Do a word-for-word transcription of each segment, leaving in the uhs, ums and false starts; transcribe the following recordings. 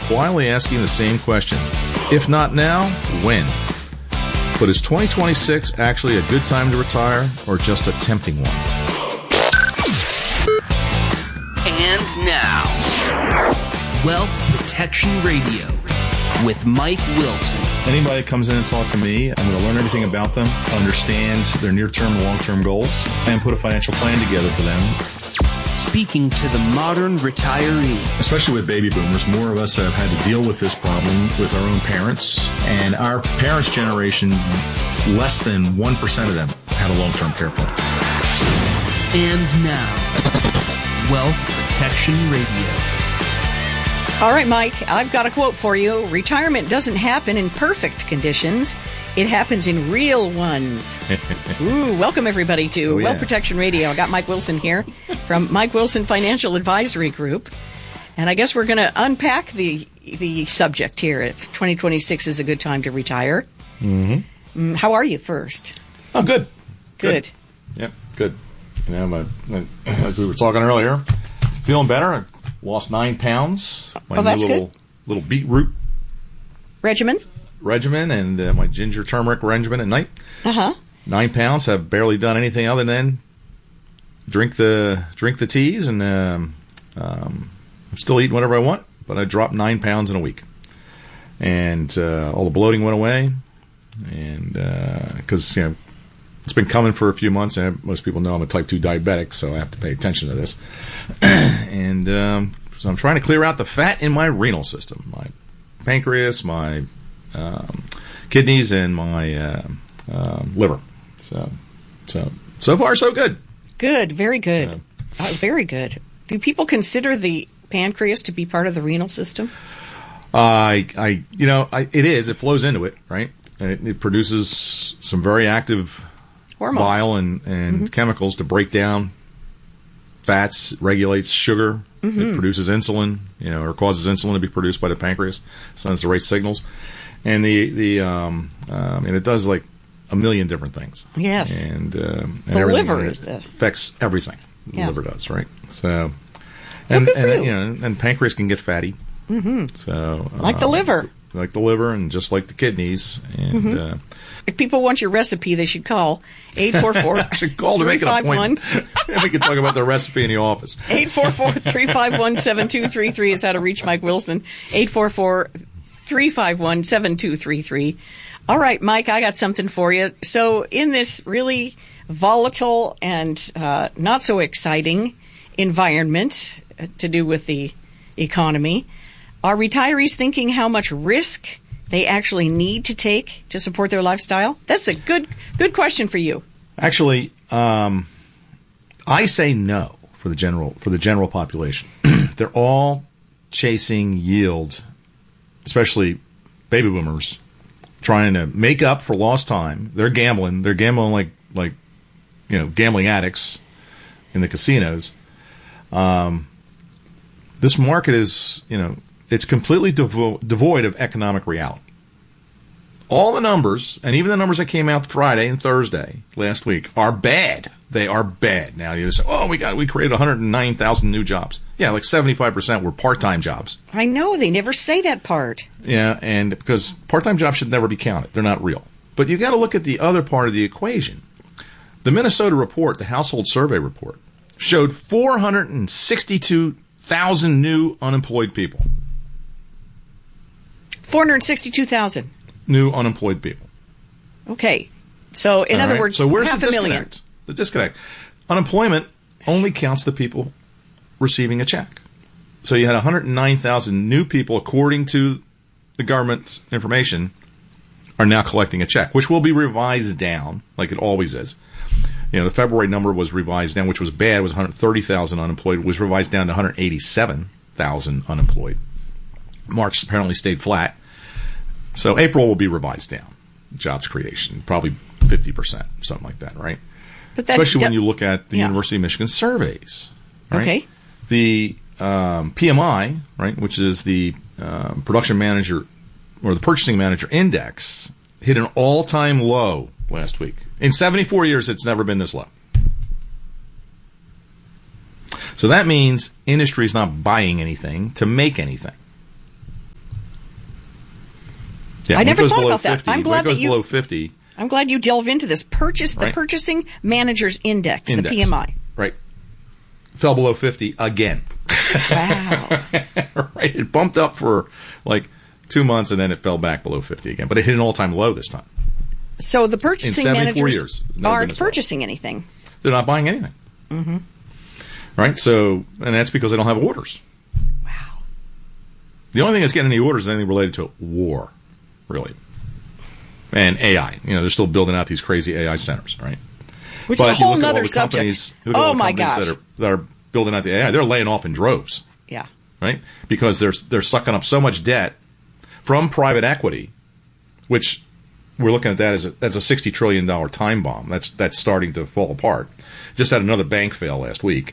quietly asking the same question. If not now, when? But is twenty twenty-six actually a good time to retire or just a tempting one? And now, Wealth Protection Radio with Mike Wilson. Anybody that comes in and talk to me, I'm going to learn everything about them, understand their near-term and long-term goals, and put a financial plan together for them. Speaking to the modern retiree. Especially with baby boomers, more of us have had to deal with this problem with our own parents. And our parents' generation, less than one percent of them had a long-term care plan. And now, Wealth Protection Radio. All right, Mike, I've got a quote for you. Retirement doesn't happen in perfect conditions. It happens in real ones. Ooh, welcome everybody to oh, yeah. Wealth Protection Radio. I got Mike Wilson here from Mike Wilson Financial Advisory Group. And I guess we're going to unpack the the subject here. If twenty twenty-six is a good time to retire. Mm-hmm. Mm, how are you first? Oh, good. Good. Good. Yep, good. You know, my, my, like we were talking earlier, feeling better. I lost nine pounds. My oh, that's new little, good. Little beetroot regimen. regimen and uh, my ginger turmeric regimen at night. Uh-huh. Nine pounds. Have barely done anything other than drink the drink the teas, and um, um, I'm still eating whatever I want, but I dropped nine pounds in a week. And uh, all the bloating went away, and because, uh, you know, it's been coming for a few months, and most people know I'm a type two diabetic, so I have to pay attention to this. and um, so I'm trying to clear out the fat in my renal system, my pancreas, my Um, kidneys, and my uh, uh, liver. So, so, so far, so good. Good, very good, Yeah. uh, very good. Do people consider the pancreas to be part of the renal system? Uh, I, I, you know, I, it is. It flows into it, right? It, it produces some very active Hormones. bile and, and mm-hmm. chemicals to break down fats. It regulates sugar. Mm-hmm. It produces insulin, you know, or causes insulin to be produced by the pancreas. Sends the right signals. And the the um, um, and it does like a million different things. Yes. And, um, and the liver and is the affects everything. The yeah. liver does, right? So, and well, and you. you know, and pancreas can get fatty. Mm-hmm. So like the um, liver, like the liver, and just like the kidneys. And mm-hmm. uh, if people want your recipe, they should call eight four four. I should call to make an appointment. We can talk about the recipe in the office. eight four four, three five one, seven two three three is how to reach Mike Wilson. eight four four, three five one, seven two three three. All right, Mike, I got something for you. So in this really volatile and uh, not so exciting environment to do with the economy, are retirees thinking how much risk they actually need to take to support their lifestyle? That's a good good question for you. Actually, um, I say no for the general for the general population. They're all chasing yield, especially baby boomers, trying to make up for lost time. They're gambling. They're gambling like like you know gambling addicts in the casinos. Um, this market is you know. It's completely devo- devoid of economic reality. All the numbers, and even the numbers that came out Friday and Thursday last week, are bad. They are bad. Now you say, "Oh, we got we created one hundred nine thousand new jobs." Yeah, like seventy-five percent were part-time jobs. I know they never say that part. Yeah, and because part-time jobs should never be counted, they're not real. But you got to look at the other part of the equation. The Minnesota report, the household survey report, showed four hundred sixty-two thousand new unemployed people. four hundred sixty-two thousand new unemployed people. Okay. So, in All other right? words, so where's half the a disconnect? million. The disconnect. Unemployment only counts the people receiving a check. So you had one hundred nine thousand new people, according to the government's information, are now collecting a check, which will be revised down, like it always is. You know, the February number was revised down, which was bad. It was one hundred thirty thousand unemployed. It was revised down to one hundred eighty-seven thousand unemployed. March apparently stayed flat. So April will be revised down. Jobs creation, probably fifty percent, something like that, right? But that Especially d- when you look at the yeah. University of Michigan surveys. Right? Okay. The um, P M I, right, which is the um, production manager or the purchasing manager index, hit an all-time low last week. In seventy-four years, it's never been this low. So that means industry is not buying anything to make anything. Yeah, I when it never goes thought below about that. fifty, I'm when glad it goes that you- below fifty, I'm glad you delve into this. Purchase the Right. Purchasing Managers Index, index, the P M I. right, fell below fifty again. Wow. Right, it bumped up for like two months and then it fell back below fifty again, but it hit an all-time low this time. So the purchasing seventy-four managers years, never been aren't this low. purchasing anything. They're not buying anything. Mm-hmm. Right, so and that's because they don't have orders. Wow. The only thing that's getting any orders is anything related to war, really, and A I. You know, they're still building out these crazy A I centers, right? Which But is a you whole look at all nother the subject. companies- you look at all Oh the my companies gosh. That are, that are building out the A I. They're laying off in droves, Yeah. right? Because they're they're sucking up so much debt from private equity, which we're looking at that as a, that's a sixty trillion dollar time bomb. That's that's starting to fall apart. Just had another bank fail last week,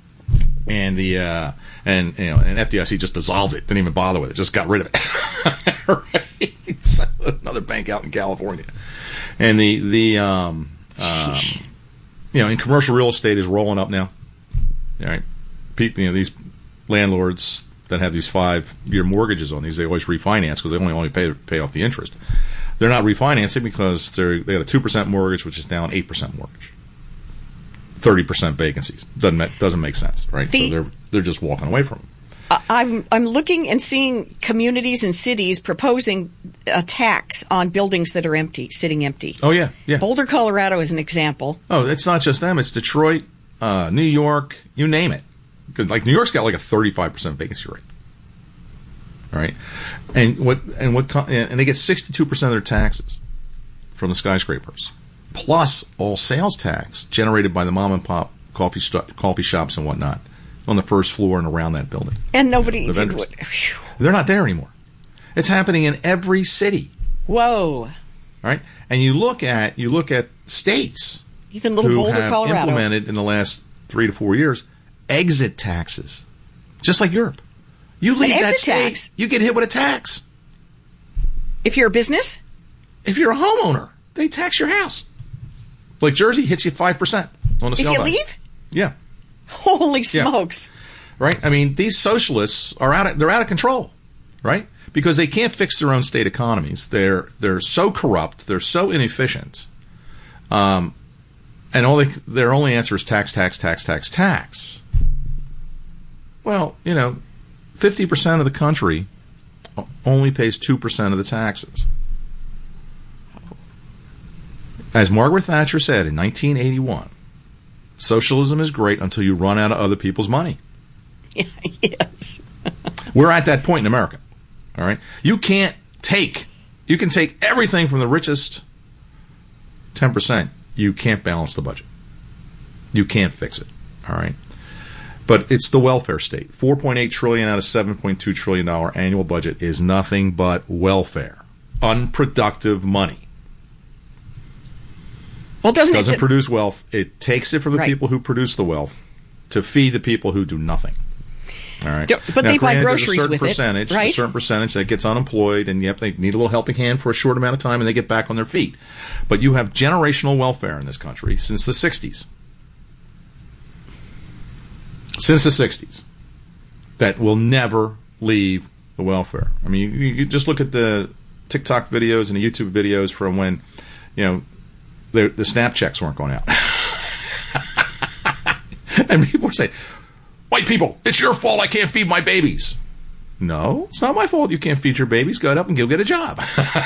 and the uh, and you know and F D I C just dissolved it. Didn't even bother with it. Just got rid of it. Right? So another bank out in California, and the the um, um, you know in commercial real estate is rolling up now. All right, people, you know these landlords that have these five-year mortgages on these, they always refinance because they only only pay pay off the interest. They're not refinancing because they're they got a two percent mortgage, which is now an eight percent mortgage. Thirty percent vacancies doesn't make, doesn't make sense, right? The- so they're they're just walking away from them. I- I'm I'm looking and seeing communities and cities proposing a tax on buildings that are empty, sitting empty. Oh yeah, yeah. Boulder, Colorado is an example. Oh, it's not just them. It's Detroit, uh, New York, you name it. 'Cause, like New York's got like a thirty-five percent vacancy rate. All right, and what and what co- and they get sixty-two percent of their taxes from the skyscrapers, plus all sales tax generated by the mom and pop coffee st- coffee shops and whatnot on the first floor and around that building. And nobody. The vendors. Whew. They're not there anymore. It's happening in every city. Whoa. All right, and you look at you look at states Even little who Boulder, have Colorado. implemented in the last three to four years exit taxes, just like Europe. You leave An that exit state, tax? you get hit with a tax. If you're a business, If you're a homeowner, they tax your house. Like Jersey hits you five percent on the if sale you value. leave, Yeah, holy Yeah. smokes. right. I mean, these socialists are out. Of, they're out of control, right? Because they can't fix their own state economies. They're they're so corrupt. They're so inefficient. Um, and all they, their only answer is tax, tax, tax, tax, tax. Well, you know, fifty percent of the country only pays two percent of the taxes. As Margaret Thatcher said in nineteen eighty-one, socialism is great until you run out of other people's money. Yes. We're at that point in America. All right? You can't take, you can take everything from the richest ten percent. You can't balance the budget. You can't fix it. All right? But it's the welfare state. four point eight trillion dollars out of seven point two trillion dollars annual budget is nothing but welfare. Unproductive money. Well, doesn't Doesn't it? produce wealth. It takes it from the Right. people who produce the wealth to feed the people who do nothing. All right. Do- but Now, they buy granted, groceries there's a certain with it, percentage, right? A certain percentage that gets unemployed, and yep, they need a little helping hand for a short amount of time, and they get back on their feet. But you have generational welfare in this country since the sixties. Since the sixties. That will never leave the welfare. I mean, you, you just look at the TikTok videos and the YouTube videos from when, you know, the, the SNAP checks weren't going out. And people were saying, white people, it's your fault I can't feed my babies. No, it's not my fault you can't feed your babies. Go up and go get a job.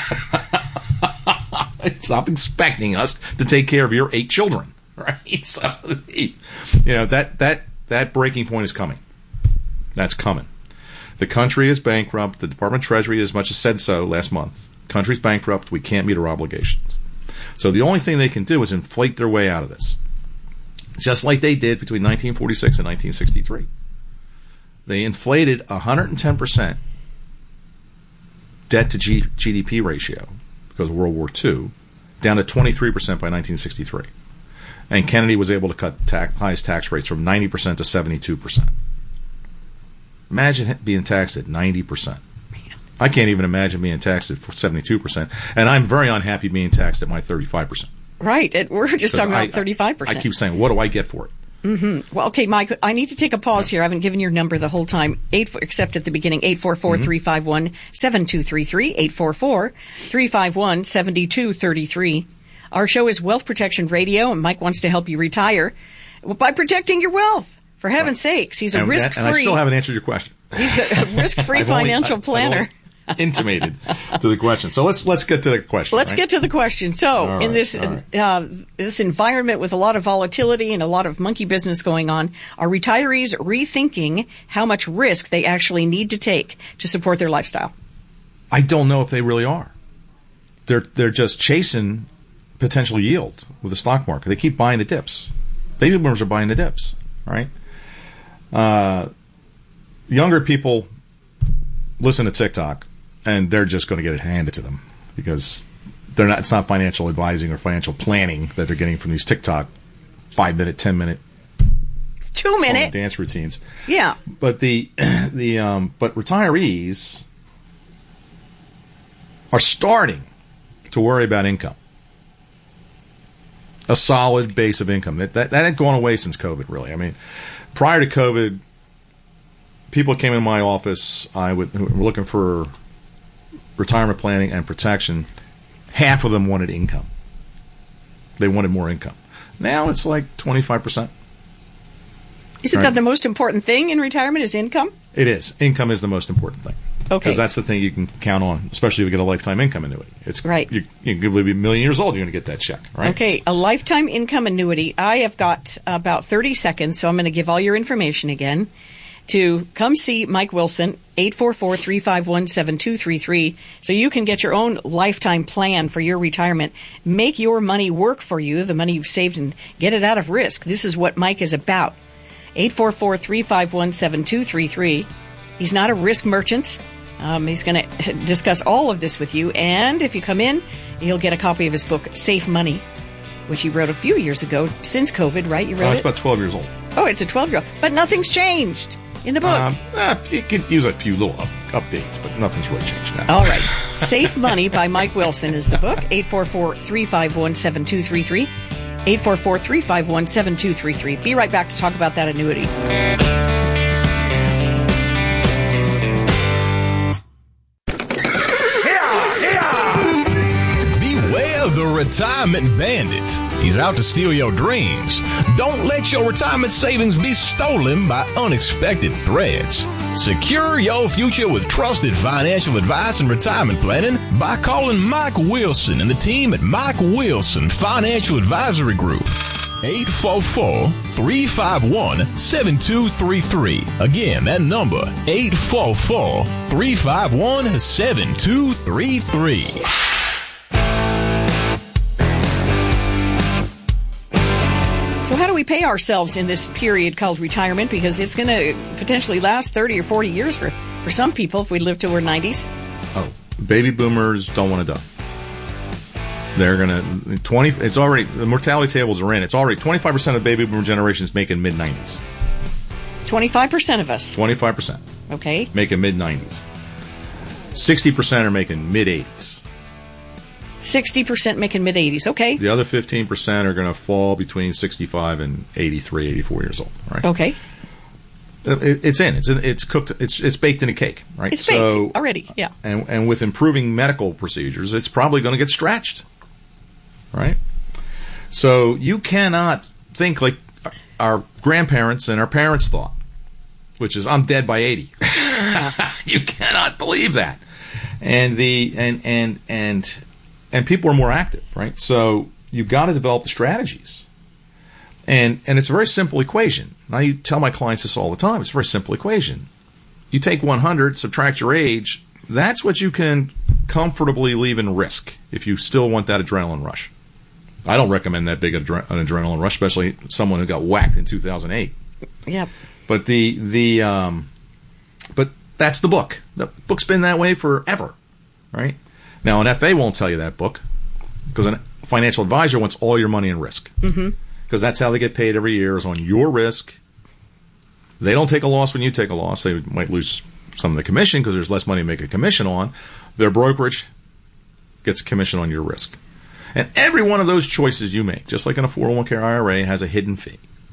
Stop expecting us to take care of your eight children. Right? So, you know, that, that, that breaking point is coming. That's coming. The country is bankrupt. The Department of Treasury as much as said so last month. Country's bankrupt. We can't meet our obligations. So the only thing they can do is inflate their way out of this. Just like they did between nineteen forty-six and nineteen sixty-three. They inflated one hundred ten percent debt to G- GDP ratio because of World War Two down to twenty-three percent by nineteen sixty-three. And Kennedy was able to cut tax, highest tax rates from ninety percent to seventy-two percent. Imagine being taxed at ninety percent. I can't even imagine being taxed at seventy-two percent. And I'm very unhappy being taxed at my thirty-five percent. Right. It, we're just talking I, about thirty-five percent. I keep saying, what do I get for it? Mm-hmm. Well, okay, Mike, I need to take a pause here. I haven't given your number the whole time, eight, except at the beginning, eight four four, three five one, seven two three three, eight four four, three five one, seven two three three. Our show is Wealth Protection Radio, and Mike wants to help you retire by protecting your wealth. For heaven's right. sakes, he's a and, risk-free... And I still haven't answered your question. He's a risk-free financial only, planner. I've only intimated to the question. So let's let's get to the question. Let's right? get to the question. So all in right, this right. uh, this environment with a lot of volatility and a lot of monkey business going on, are retirees rethinking how much risk they actually need to take to support their lifestyle? I don't know if they really are. They're they're just chasing potential yield with the stock market. They keep buying the dips. Baby boomers are buying the dips, right? Uh, younger people listen to TikTok, and they're just going to get it handed to them because they're not. It's not financial advising or financial planning that they're getting from these TikTok five minute, ten minute, two minute dance routines. Yeah, but the the um, but retirees are starting to worry about income, a solid base of income. That that, that ain't gone away since COVID. Really, I mean. Prior to COVID, people came in my office I would, who were looking for retirement planning and protection. Half of them wanted income. They wanted more income. Now it's like twenty-five percent. Isn't right? that the most important thing in retirement is income? It is. Income is the most important thing. Okay. Because that's the thing you can count on, especially if you get a lifetime income annuity. It's right. You, you could be a million years old, you're going to get that check, right? Okay, a lifetime income annuity. I have got about thirty seconds, so I'm going to give all your information again. To come see Mike Wilson, eight four four, three five one, seven two three three, so you can get your own lifetime plan for your retirement. Make your money work for you, the money you've saved, and get it out of risk. This is what Mike is about. eight four four, three five one, seven two three three. He's not a risk merchant. Um, he's going to discuss all of this with you. And if you come in, you'll get a copy of his book, Safe Money, which he wrote a few years ago, since COVID, right? You wrote oh, it's it? about twelve years old. Oh, it's a twelve-year-old. But nothing's changed in the book. Um, eh, you could use a few little up, updates, but nothing's really changed now. All right. Safe Money by Mike Wilson is the book. eight four four, three five one, seven two three three. eight four four, three five one, seven two three three. Be right back to talk about that annuity. The Retirement Bandit. He's out to steal your dreams. Don't let your retirement savings be stolen by unexpected threats. Secure your future with trusted financial advice and retirement planning by calling Mike Wilson and the team at Mike Wilson Financial Advisory Group. eight four four, three five one, seven two three three. Again, that number, eight four four, three five one, seven two three three. So how do we pay ourselves in this period called retirement? Because it's going to potentially last thirty or forty years for, for some people if we live till we're nineties. Oh, baby boomers don't want to die. They're going to, twenty, it's already, the mortality tables are in. It's already, twenty-five percent of the baby boomer generation is making mid nineties. twenty-five percent of us. twenty-five percent. Okay. Making mid nineties. sixty percent are making mid eighties. sixty percent making mid eighties. Okay. The other fifteen percent are going to fall between sixty-five and eighty-three, eighty-four years old, right? Okay. It, it's in. It's in, it's cooked. It's it's baked in a cake, right? It's baked so, already, yeah. And and with improving medical procedures, it's probably going to get stretched, right? So you cannot think like our grandparents and our parents thought, which is I'm dead by eighty. You cannot believe that. And the and and and and people are more active, right? So you've got to develop the strategies. And and it's a very simple equation. Now, you tell my clients this all the time. It's a very simple equation. You take one hundred, subtract your age. That's what you can comfortably leave in risk if you still want that adrenaline rush. I don't recommend that big adre- an adrenaline rush, especially someone who got whacked in two thousand eight. Yeah. But the the um, but that's the book. The book's been that way forever, right? Now, an F A won't tell you that book because a financial advisor wants all your money in risk. Mm-hmm. Because that's how they get paid every year, is on your risk. They don't take a loss when you take a loss. They might lose some of the commission because there's less money to make a commission on. Their brokerage gets a commission on your risk. And every one of those choices you make, just like in a four oh one k I R A, has a hidden fee. All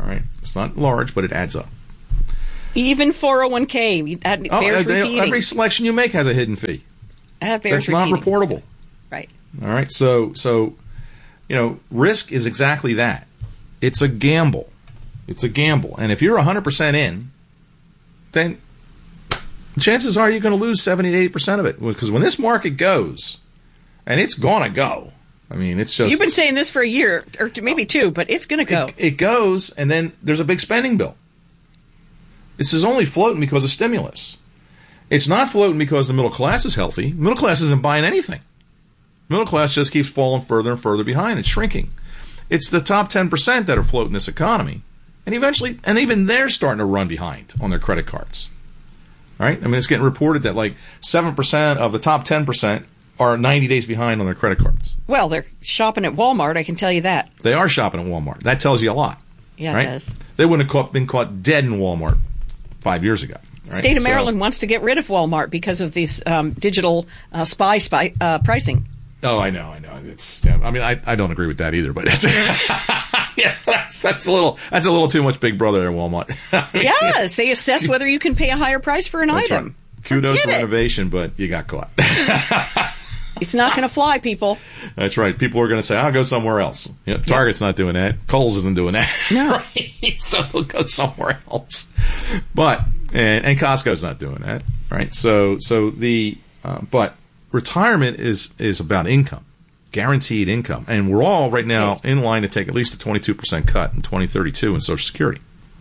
right? It's not large, but it adds up. Even four oh one k, that Oh, bears they- repeating. every selection you make has a hidden fee. That bears That's not repeating. reportable. Right. All right, so so you know, risk is exactly that. It's a gamble. It's a gamble, and if you're one hundred percent in, then chances are you're going to lose seventy to eighty percent of it. Because when this market goes, and it's going to go, I mean, it's just You've been saying this for a year, or maybe two, but it's going to go. It, it goes, and then there's a big spending bill. This is only floating because of stimulus. It's not floating because the middle class is healthy. The middle class isn't buying anything. Middle class just keeps falling further and further behind. It's shrinking. It's the top ten percent that are floating this economy. And eventually, and even they're starting to run behind on their credit cards. Right? I mean, it's getting reported that like seven percent of the top ten percent are ninety days behind on their credit cards. Well, they're shopping at Walmart, I can tell you that. They are shopping at Walmart. That tells you a lot. Yeah, right? it does. They wouldn't have caught, been caught dead in Walmart five years ago. Right? State of So- Maryland wants to get rid of Walmart because of this um, digital uh, spy spy uh, pricing. Oh, I know, I know. It's. Yeah, I mean, I, I don't agree with that either. But it's, yeah, that's, that's a little that's a little too much Big Brother at Walmart. I mean, Yes, they assess whether you can pay a higher price for an that's item. right. Kudos Forget for it. innovation, but you got caught. It's not going to fly, people. That's right. People are going to say, "I'll go somewhere else." You know, Target's not doing that. Kohl's isn't doing that. No. Right? So we'll go somewhere else. But and, and Costco's not doing that. Right. So so the uh, but retirement is is about income, guaranteed income, and we're all right now in line to take at least a twenty-two percent cut in twenty thirty-two in Social Security.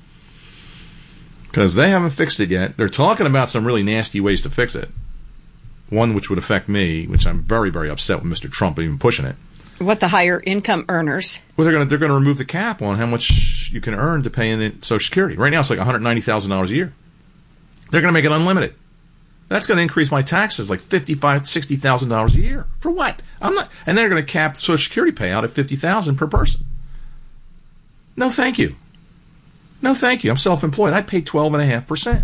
Because they haven't fixed it yet. They're talking about some really nasty ways to fix it. One which would affect me, which I'm very, very upset with Mister Trump even pushing it. What the higher income earners? Well, they're going to they're going to remove the cap on how much you can earn to pay in Social Security. Right now, it's like one hundred ninety thousand dollars a year. They're going to make it unlimited. That's going to increase my taxes like fifty-five thousand dollars, sixty thousand dollars a year. For what? I'm not. And they're going to cap Social Security payout at fifty thousand dollars per person. No, thank you. No, thank you. I'm self-employed. I pay twelve point five percent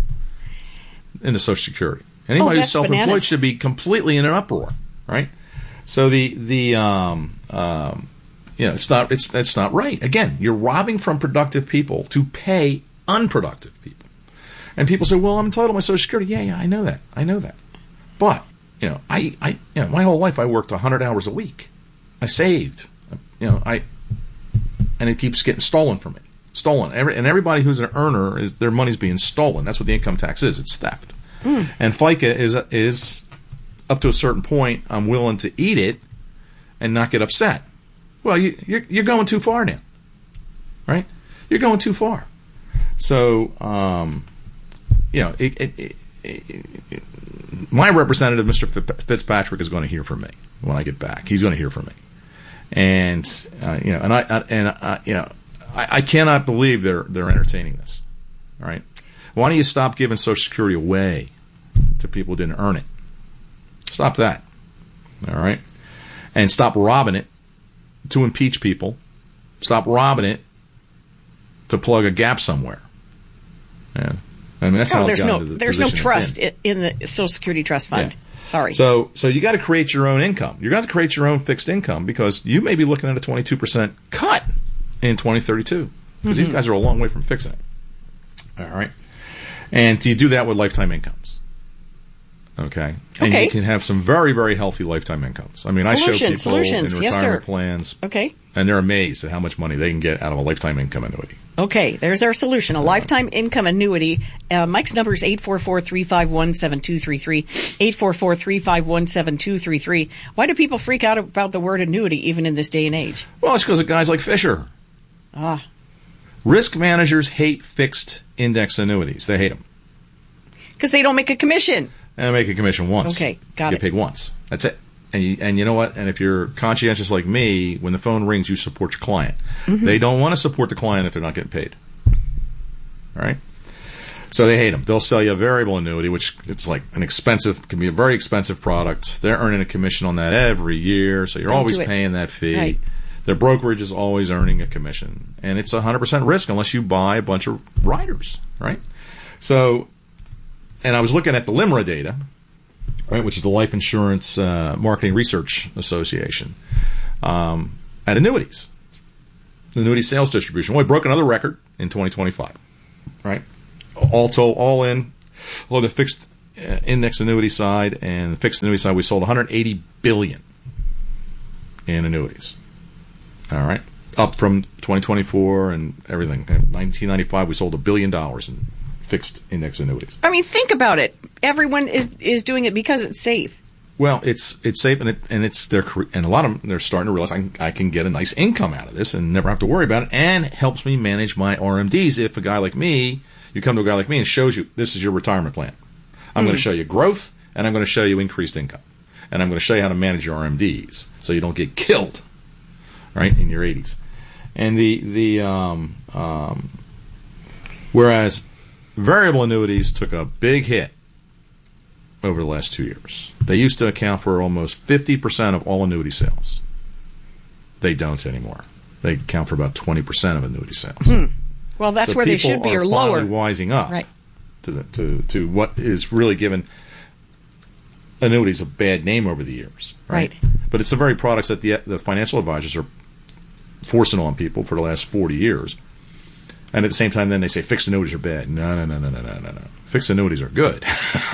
into Social Security. Anybody Oh, who's that's self-employed bananas. should be completely in an uproar, right? So the the um, um, you know, it's not it's that's not right. Again, you're robbing from productive people to pay unproductive people. And people say, "Well, I'm entitled to my Social Security." Yeah, yeah, I know that. I know that. But you know, I, I, you know, my whole life I worked one hundred hours a week. I saved. You know, I, and it keeps getting stolen from me. Stolen. Every, and everybody who's an earner is their money's being stolen. That's what the income tax is. It's theft. Mm. And FICA is is up to a certain point. I'm willing to eat it and not get upset. Well, you, you're you're going too far now, right? You're going too far. So, um, you know, it, it, it, it, it, my representative, Mister Fitzpatrick, is going to hear from me when I get back. He's going to hear from me, and uh, you know, and I and uh, you know, I, I cannot believe they're they're entertaining this. All right, why don't you stop giving Social Security away to people who didn't earn it? Stop that. All right, and stop robbing it to impeach people. Stop robbing it to plug a gap somewhere. Yeah. I mean, that's Oh, how it there's got no into the there's no position it's trust in. i- in the Social Security Trust Fund. Yeah. Sorry. So, so you got to create your own income. You're going to create your own fixed income because you may be looking at a twenty-two percent cut in twenty thirty-two. Because Mm-hmm. these guys are a long way from fixing it. All right. And you do that with lifetime incomes. Okay. And Okay. you can have some very, very healthy lifetime incomes. I mean, I show Solutions, people solutions. in Yes, retirement sir. plans, Okay. and they're amazed at how much money they can get out of a lifetime income annuity. Okay, there's our solution, a lifetime income annuity. Uh, Mike's number is eight four four, three five one, seven two three three, eight four four, three five one, seven two three three. Why do people freak out about the word annuity even in this day and age? Well, it's because of guys like Fisher. Ah, Risk managers hate fixed index annuities. They hate them. because they don't make a commission. And make a commission once. Okay, got you it. Get paid once. That's it. And you, and you know what? And if you're conscientious like me, when the phone rings, you support your client. Mm-hmm. They don't want to support the client if they're not getting paid. All right? So they hate them. They'll sell you a variable annuity, which it's like an expensive, can be a very expensive product. They're earning a commission on that every year, so you're Don't always do it. paying that fee. Right. Their brokerage is always earning a commission. And it's one hundred percent risk unless you buy a bunch of riders, right? So, and I was looking at the LIMRA data, right, which is the Life Insurance uh, Marketing Research Association, um, at annuities. annuity sales distribution. Well, we broke another record in twenty twenty-five, right? All told, all in, well, the fixed uh, index annuity side and the fixed annuity side, we sold one hundred eighty billion dollars in annuities. All right, up from twenty twenty-four and everything. In nineteen ninety-five, we sold a billion dollars in fixed index annuities. I mean, think about it. Everyone is is doing it because it's safe. Well, it's it's safe, and it and it's they're and a lot of them they're starting to realize I can, I can get a nice income out of this and never have to worry about it, and it helps me manage my R M Ds. If a guy like me, you come to a guy like me and shows you this is your retirement plan, I'm mm. going to show you growth, and I'm going to show you increased income, and I'm going to show you how to manage your R M Ds so you don't get killed, right, in your eighties. And the the um, um, whereas variable annuities took a big hit over the last two years. They used to account for almost fifty percent of all annuity sales. They don't anymore. They account for about twenty percent of annuity sales. Hmm. Well, that's so where they should be, or lower. People are finally wising up right. to, the, to to what is really given annuities a bad name over the years. Right. right. But it's the very products that the the financial advisors are forcing on people for the last forty years. And at the same time, then they say fixed annuities are bad. No, no, no, no, no, no, no, no. Fixed annuities are good.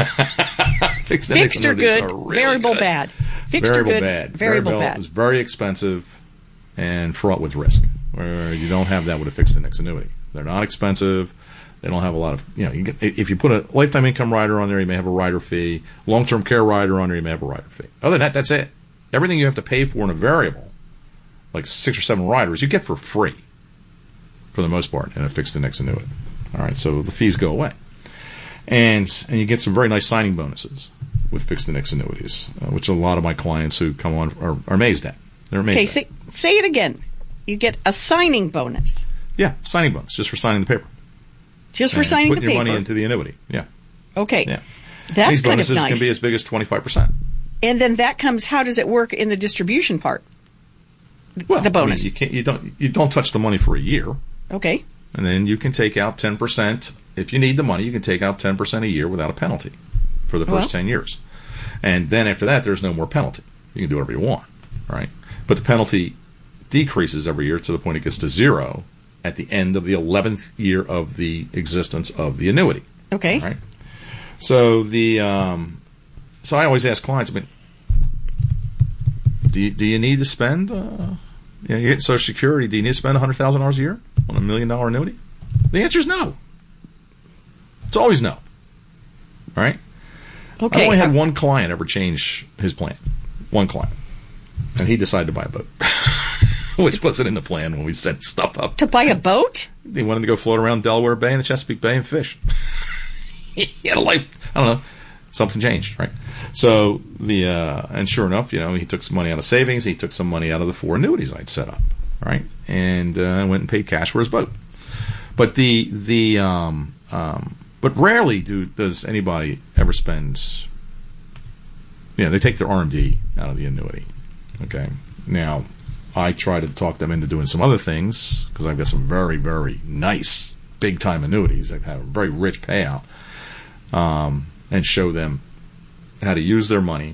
Fixed, Fixed are good. Are really variable good. bad. Fixed variable are good. bad. Variable, variable bad. is very expensive and fraught with risk. Where you don't have that with a fixed index annuity. They're not expensive. They don't have a lot of, you know, you get, if you put a lifetime income rider on there, you may have a rider fee. Long-term care rider on there, you may have a rider fee. Other than that, that's it. Everything you have to pay for in a variable, like six or seven riders, you get for free, for the most part, in a fixed index annuity. All right, so the fees go away. And and you get some very nice signing bonuses with fixed index annuities, uh, which a lot of my clients who come on are, are amazed at. They're amazed okay, at. say, say it again. You get a signing bonus. Yeah, signing bonus, just for signing the paper. Just for and signing the putting paper. your money into the annuity, yeah. Okay. Yeah. That's These kind bonuses of nice. can be as big as twenty-five percent. And then that comes, how does it work in the distribution part? Well, the bonus. I mean, you, can't, you, don't, you don't touch the money for a year. Okay. And then you can take out ten percent. If you need the money, you can take out ten percent a year without a penalty for the first well. ten years. And then after that, there's no more penalty. You can do whatever you want, right? But the penalty decreases every year to the point it gets to zero at the end of the eleventh year of the existence of the annuity. Okay. Right? So the um, so I always ask clients, I mean, do you, do you need to spend, uh, you know, you get Social Security, do you need to spend one hundred thousand dollars a year on a million dollar annuity? The answer is no. It's always no. All right? Okay. I only had one client ever change his plan. One client. And he decided to buy a boat. Which wasn't in the plan when we set stuff up. To buy a boat? He wanted to go float around Delaware Bay and the Chesapeake Bay and fish. He had a life. I don't know. Something changed, right? So the uh, and sure enough, you know, he took some money out of savings. He took some money out of the four annuities I'd set up, right? And uh, went and paid cash for his boat. But the the um, um, but rarely do does anybody ever spend. You know, they take their R M D out of the annuity. Okay, now I try to talk them into doing some other things because I've got some very very nice big time annuities that have a very rich payout. Um, and show them how to use their money,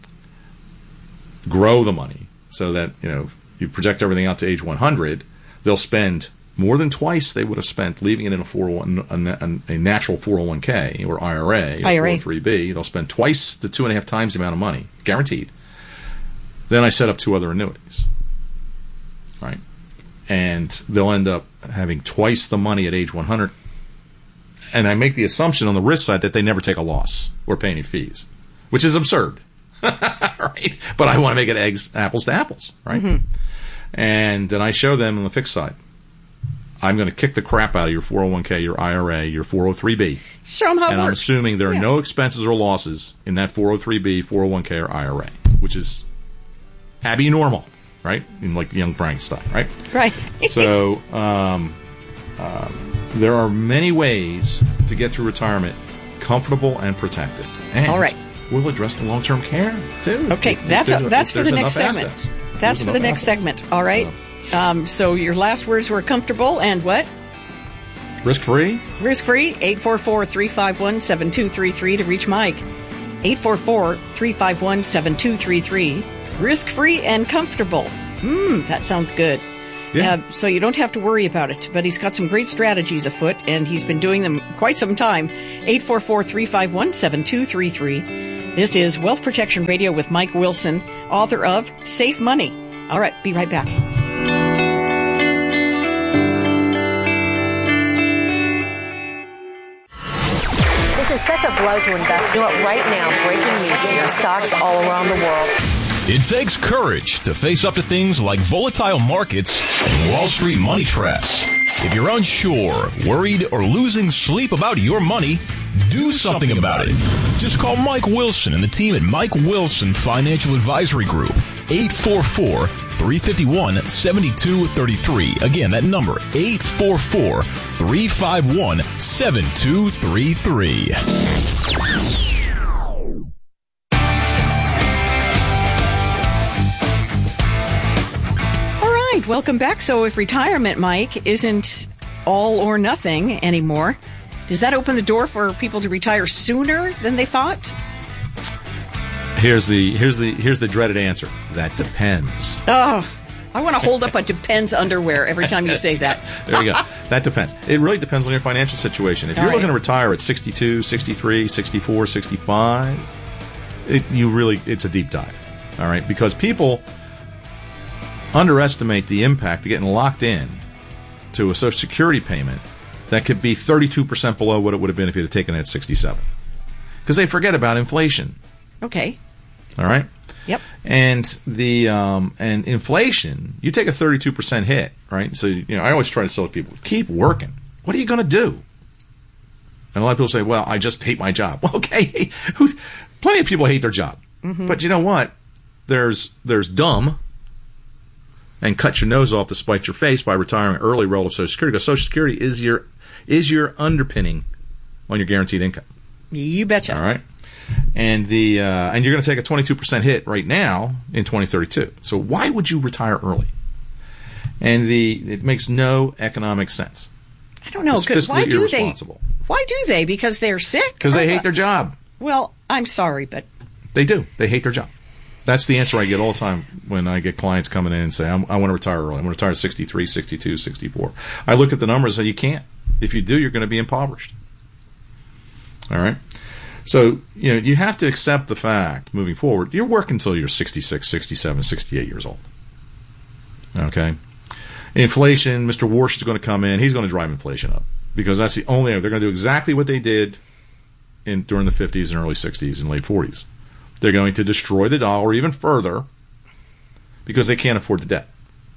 grow the money, so that, you know, if you project everything out to age one hundred, they'll spend more than twice they would have spent leaving it in a four oh one a, a natural four oh one k or I R A or I R A. four oh three b. They'll spend twice the two and a half times the amount of money, guaranteed. Then I set up two other annuities, right? And they'll end up having twice the money at age one hundred. And I make the assumption on the risk side that they never take a loss or pay any fees, which is absurd, right? But I want to make it eggs, apples to apples, right? Mm-hmm. And then I show them on the fixed side, I'm going to kick the crap out of your four oh one k, your I R A, your four oh three b. Show them how and it I'm works. assuming there are Yeah. no expenses or losses in that four oh three b, four oh one k, or I R A, which is happy normal, right? In like young Frankenstein, right? Right. So, um, um, there are many ways to get through retirement comfortable and protected. And All right. we'll address the long-term care, too. Okay, if- if that's there's a, a- that's if for the there's next enough segment. assets. That's There's for the enough next assets. segment. All right. Um, so your last words were comfortable and what? Risk-free? Risk-free, eight four four, three five one, seven two three three to reach Mike. eight four four, three five one, seven two three three. Risk-free and comfortable. Mmm, that sounds good. Yeah. Uh, so you don't have to worry about it. But he's got some great strategies afoot, and he's been doing them quite some time. eight four four, three five one, seven two three three. This is Wealth Protection Radio with Mike Wilson, author of Safe Money. All right, be right back. This is such a blow to investors. You know what? Right now, breaking news here. Stocks all around the world. It takes courage to face up to things like volatile markets and Wall Street money traps. If you're unsure, worried, or losing sleep about your money, do something about it. Just call Mike Wilson and the team at Mike Wilson Financial Advisory Group. eight four four, three five one, seven two three three. Again, that number, eight four four, three five one, seven two three three. Welcome back. So if retirement, Mike, isn't all or nothing anymore, does that open the door for people to retire sooner than they thought? Here's the here's the here's the dreaded answer. That depends. Oh, I want to hold up a depends underwear every time you say that. There you go. That depends. It really depends on your financial situation. If All you're right. looking to retire at sixty-two, sixty-three, sixty-four, sixty-five, it, you really it's a deep dive. All right, because people underestimate the impact of getting locked in to a Social Security payment that could be thirty-two percent below what it would have been if you'd have taken it at sixty-seven. Because they forget about inflation. Okay. All right? Yep. And the um, and inflation, you take a thirty-two percent hit, right? So, you know, I always try to tell people, keep working. What are you going to do? And a lot of people say, well, I just hate my job. Well, okay. Who, plenty of people hate their job. Mm-hmm. But you know what? There's there's dumb and cut your nose off to spite your face by retiring early relative to Social Security, because Social Security is your is your underpinning on your guaranteed income. You betcha. All right, and the uh, and you're going to take a twenty-two percent hit right now in twenty thirty-two. So why would you retire early? And the it makes no economic sense. I don't know. It's Good. fiscally Why do they? irresponsible. Why do they? Because they're sick? Because they Or hate what? their job. Well, I'm sorry, but They do. They hate their job. That's the answer I get all the time when I get clients coming in and say, I'm, I want to retire early. I want to retire at sixty-three, sixty-two, sixty-four. I look at the numbers and say, you can't. If you do, you're going to be impoverished. All right? So, you know, you have to accept the fact, moving forward, you're working until you're sixty-six, sixty-seven, sixty-eight years old. Okay? Inflation, Mister Warsh is going to come in. He's going to drive inflation up because that's the only, they're going to do exactly what they did in during the fifties and early sixties and late forties. They're going to destroy the dollar even further because they can't afford the debt.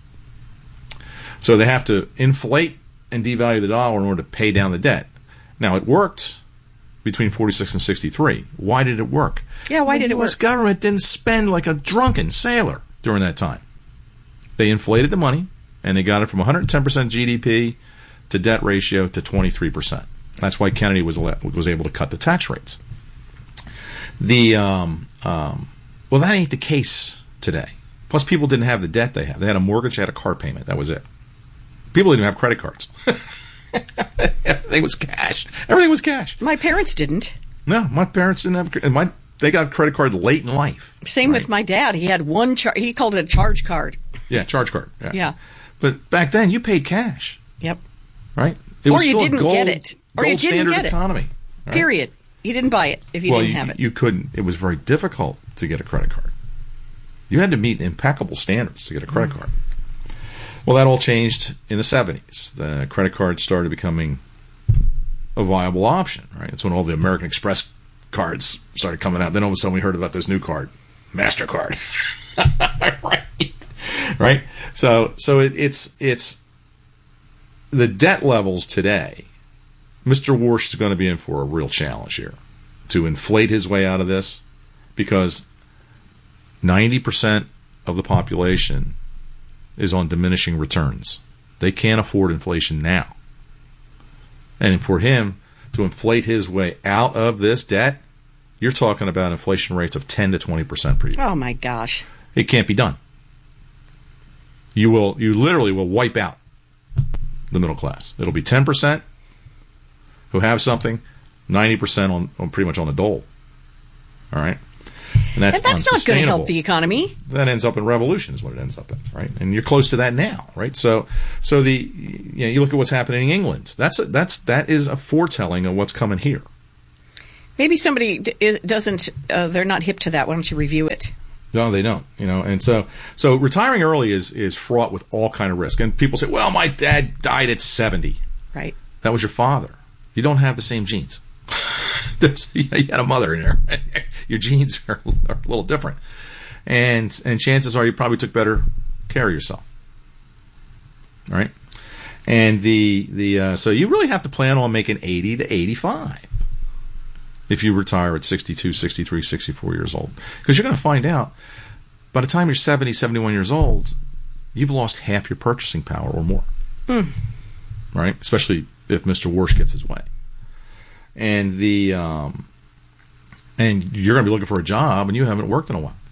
So they have to inflate and devalue the dollar in order to pay down the debt. Now, it worked between forty-six and sixty-three. Why did it work? Yeah, why the did it U S work? government didn't spend like a drunken sailor during that time. They inflated the money, and they got it from one hundred ten percent G D P to debt ratio to twenty-three percent. That's why Kennedy was was able to cut the tax rates. The um, um, well, that ain't the case today. Plus, people didn't have the debt they had. They had a mortgage, they had a car payment. That was it. People didn't have credit cards. Everything was cash. Everything was cash. my parents didn't. No, my parents didn't have. And my they got a credit card late in life. Same Right. with my dad. He had one. Char- he called it a charge card. Yeah, charge card. Yeah. Yeah. But back then, you paid cash, Yep. right? It Or was you still a didn't gold, get it. Or you gold didn't standard get it. economy. right? Period. You didn't buy it if you well, didn't you, have it. you couldn't. It was very difficult to get a credit card. You had to meet impeccable standards to get a credit card. Well, that all changed in the seventies. The credit card started becoming a viable option, right? It's when all the American Express cards started coming out. Then all of a sudden we heard about this new card, MasterCard. right. Right? So so it, it's it's the debt levels today. Mister Warsh is going to be in for a real challenge here to inflate his way out of this because ninety percent of the population is on diminishing returns. They can't afford inflation now. And for him to inflate his way out of this debt, you're talking about inflation rates of ten to twenty percent per year. Oh my gosh. It can't be done. You will you literally will wipe out the middle class. It'll be ten percent who have something, ninety percent on, on pretty much on the dole. All right? And that's, and that's not going to help unsustainable. the economy. That ends up in revolution is what it ends up in, right? And you're close to that now, right? So, so the you know, you look at what's happening in England. That's a, that's that is a foretelling of what's coming here. Maybe somebody d- doesn't. Uh, they're not hip to that. Why don't you review it? No, they don't. You know, and so so retiring early is is fraught with all kind of risk. And people say, "Well, my dad died at seventy." Right. That was your father. You don't have the same genes. There's, you had a mother in there. Your genes are, are a little different, and and chances are you probably took better care of yourself, right? And the the uh, so you really have to plan on making eighty to eighty-five if you retire at sixty-two, sixty-three, sixty-four years old, because you're going to find out by the time you're seventy, seventy-one years old, you've lost half your purchasing power or more, mm. right? Especially if Mister Warsh gets his way. And the um, and you're going to be looking for a job, and you haven't worked in a while.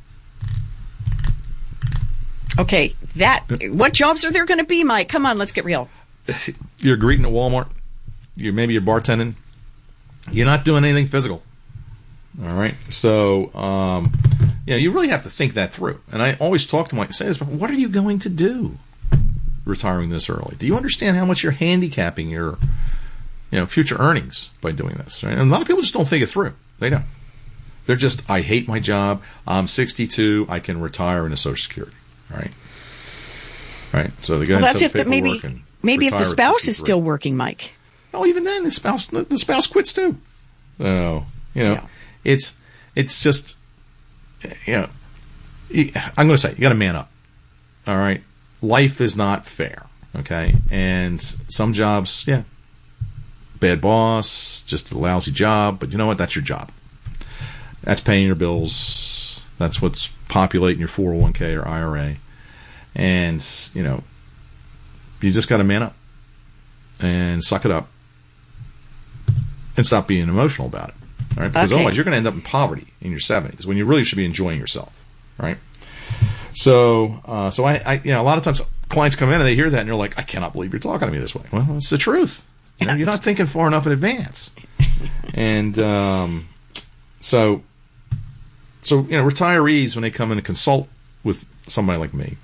Okay, that what jobs are there going to be, Mike? Come on, let's get real. You're greeting at Walmart. You're maybe you're bartending. You're not doing anything physical. All right, so um, you know you really have to think that through. And I always talk to my say this: what are you going to do retiring this early? Do you understand how much you're handicapping your you know, future earnings by doing this, right? And a lot of people just don't think it through. They don't. They're just, I hate my job. I'm sixty-two. I can retire into Social Security, right? Right. So they go Well, ahead and that's set if the, maybe paperwork and maybe if the retire at spouse is sixty-three. still working, Mike. Oh, even then, the spouse the spouse quits too. So you know, Yeah. it's it's just you know, you- I'm going to say you got to man up. All right, life is not fair. Okay, and some jobs, yeah. Bad boss, just a lousy job, but you know what? That's your job. That's paying your bills. That's what's populating your four oh one k or I R A. And, you know, you just got to man up and suck it up and stop being emotional about it. All right? Because Okay. otherwise you're going to end up in poverty in your seventies when you really should be enjoying yourself. Right? So, uh, so I, I, you know, a lot of times clients come in and they hear that and you're like, I cannot believe you're talking to me this way. Well, it's the truth. You know, you're not thinking far enough in advance. And um, so, so you know, retirees, when they come in and consult with somebody like me,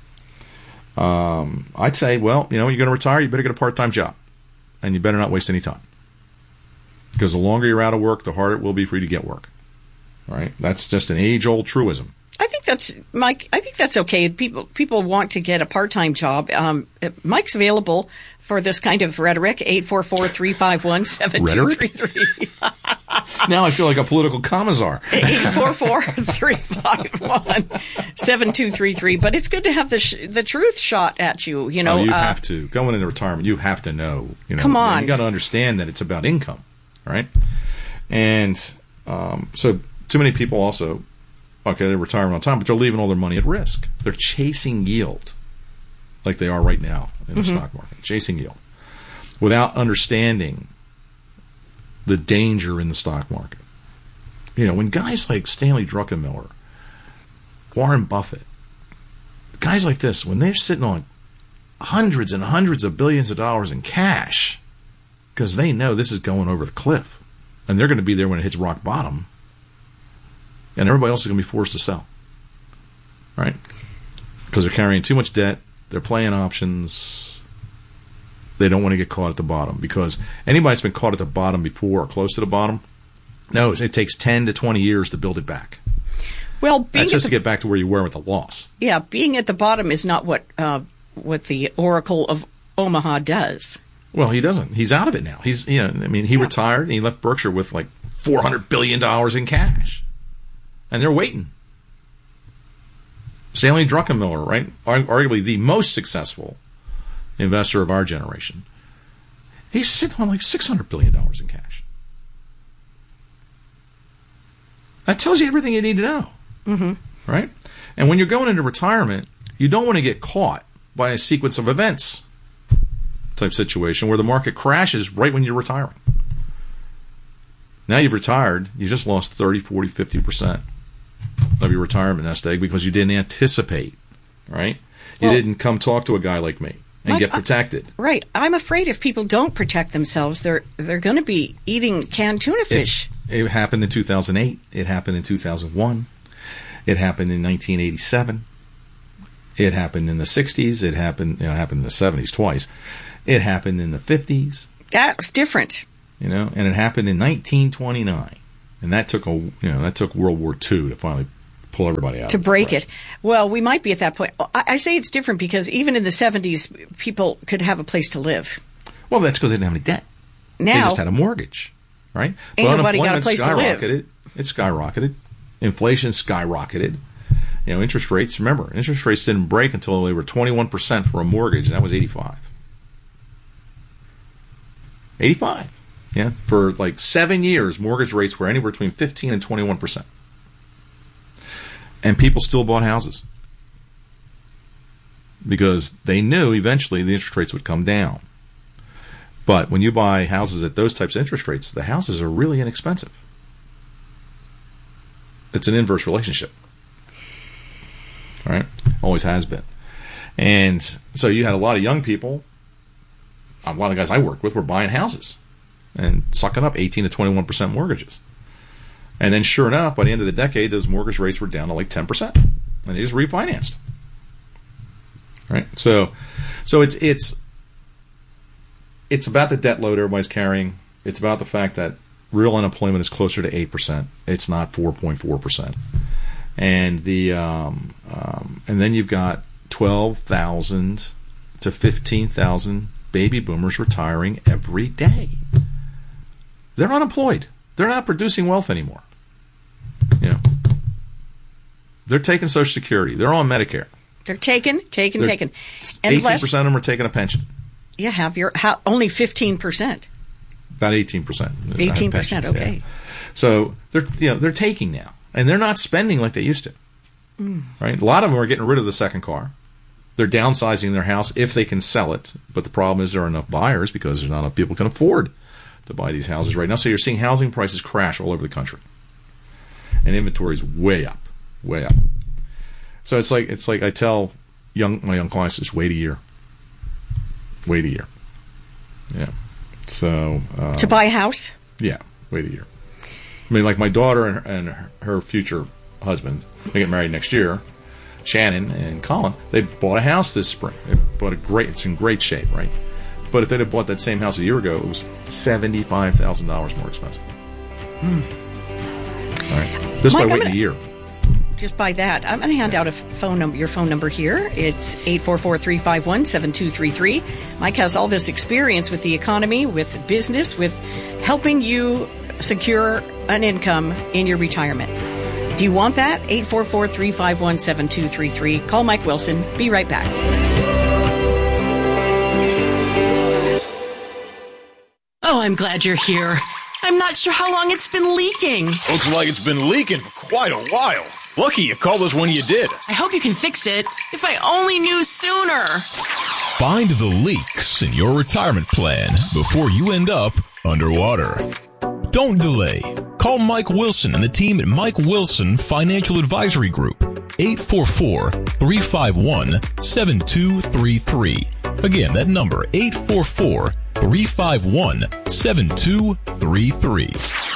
um, I'd say, well, you know, you're going to retire, you better get a part-time job. And you better not waste any time. Because the longer you're out of work, the harder it will be for you to get work. Right? That's just an age-old truism. I think that's Mike. I think that's okay. People people want to get a part time job. Um, Mike's available for this kind of rhetoric. Eight four four three five one seven two three three. Now I feel like a political commissar. Eight four four three five one seven two three three. But it's good to have the sh- the truth shot at you. You know, Oh, you uh, have to going into retirement. You have to know. You know, Come on. You got to understand that it's about income, right? And um, so, too many people also. Okay, they're retiring on time, but they're leaving all their money at risk. They're chasing yield, like they are right now in the Mm-hmm. stock market, chasing yield, without understanding the danger in the stock market. You know, when guys like Stanley Druckenmiller, Warren Buffett, guys like this, when they're sitting on hundreds and hundreds of billions of dollars in cash, because they know this is going over the cliff, and they're going to be there when it hits rock bottom, and everybody else is going to be forced to sell, right? Because they're carrying too much debt, they're playing options, they don't want to get caught at the bottom, because anybody that's been caught at the bottom before or close to the bottom knows it takes ten to twenty years to build it back. well, being That's at just the, to get back to where you were with the loss. yeah, being at the bottom is not what uh, what the Oracle of Omaha does. Well, he doesn't. He's out of it now. He's, you know, I mean, he retired and he left Berkshire with like four hundred billion dollars in cash. And they're waiting. Stanley Druckenmiller, right? Arguably the most successful investor of our generation. He's sitting on like six hundred billion dollars in cash. That tells you everything you need to know. Mm-hmm. Right? And when you're going into retirement, you don't want to get caught by a sequence of events type situation where the market crashes right when you're retiring. Now you've retired, you just lost thirty, forty, fifty percent of your retirement nest egg because you didn't anticipate, right? You Well, didn't come talk to a guy like me and Mike, get I- protected. Right. I'm afraid if people don't protect themselves, they're they're going to be eating canned tuna fish. It's, it happened in two thousand eight. It happened in two thousand one. It happened in nineteen eighty-seven. It happened in the sixties. It happened, you know, it happened in the seventies twice. It happened in the fifties. That was different. You know, and it happened in nineteen twenty-nine. And that took a, you know, that took World War Two to finally pull everybody out. To of the break press. it. Well, we might be at that point. I, I say it's different because even in the seventies, people could have a place to live. Well, that's because they didn't have any debt. Now, they just had a mortgage, right? Ain't but nobody got a unemployment place to live. skyrocketed. It skyrocketed. Inflation skyrocketed. You know, interest rates, remember, interest rates didn't break until they were twenty-one percent for a mortgage, and that was eighty-five. eighty-five. Yeah, for like seven years, mortgage rates were anywhere between fifteen and twenty-one percent. And people still bought houses because they knew eventually the interest rates would come down. But when you buy houses at those types of interest rates, the houses are really inexpensive. It's an inverse relationship. All right? Always has been. And so you had a lot of young people, a lot of guys I worked with were buying houses and sucking up eighteen to twenty-one percent mortgages. And then sure enough, by the end of the decade, those mortgage rates were down to like ten percent. And they just refinanced. Right? So so it's it's it's about the debt load everybody's carrying. It's about the fact that real unemployment is closer to eight percent. It's not four point four percent. And the um, um, and then you've got twelve thousand to fifteen thousand baby boomers retiring every day. They're unemployed. They're not producing wealth anymore. You know, they're taking Social Security. They're on Medicare. They're taken, taken, They're, taken. eighteen percent of them are taking a pension. You have your how, only fifteen percent. About eighteen percent. Eighteen percent. Okay. Yeah. So they're you know they're taking now, and they're not spending like they used to. Mm. Right. A lot of them are getting rid of the second car. They're downsizing their house if they can sell it, but the problem is there are enough buyers because there's not enough people who can afford to buy these houses right now. So you're seeing housing prices crash all over the country, and inventory is way up, way up. So it's like it's like I tell young my young clients, just wait a year, wait a year. Yeah. So um, to buy a house. Yeah, wait a year. I mean, like my daughter and, and her future husband, they get married next year. Shannon and Colin, they bought a house this spring. They bought a great. It's in great shape, right? But if they'd have bought that same house a year ago, it was seventy-five thousand dollars more expensive. Mm. All right, just Mike, by waiting gonna, a year. Just by that, I'm going to hand out a phone number. Your phone number here. It's eight four four, three five one, seven two three three. Mike has all this experience with the economy, with business, with helping you secure an income in your retirement. Do you want that? eight four four, three five one, seven two three three. Call Mike Wilson. Be right back. Oh, I'm glad you're here. I'm not sure how long it's been leaking. Looks like it's been leaking for quite a while. Lucky you called us when you did. I hope you can fix it. If I only knew sooner. Find the leaks in your retirement plan before you end up underwater. Don't delay. Call Mike Wilson and the team at Mike Wilson Financial Advisory Group. eight four four, three five one, seven two three three. Again, that number, eight four four, three five one, seven two three three.